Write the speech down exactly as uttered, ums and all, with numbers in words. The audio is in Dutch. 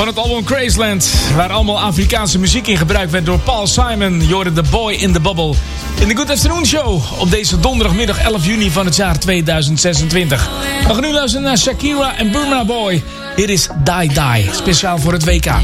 Van het album Crazeland, waar allemaal Afrikaanse muziek in gebruikt werd door Paul Simon. Je hoorde The Boy in the Bubble in de Good Afternoon Show op deze donderdagmiddag elf juni van het jaar tweeduizend zesentwintig. We gaan nu luisteren naar Shakira en Burna Boy. Hier is Die Die, speciaal voor het W K.